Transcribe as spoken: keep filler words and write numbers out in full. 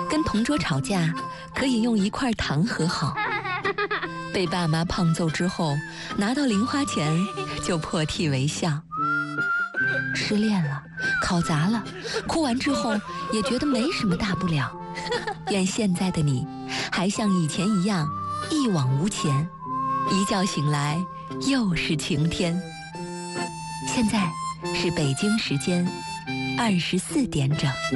跟同桌吵架可以用一块糖和好，被爸妈胖揍之后拿到零花钱就破涕为笑。失恋了，考砸了，哭完之后也觉得没什么大不了。愿现在的你还像以前一样一往无前，一觉醒来又是晴天。现在是北京时间二十四点整。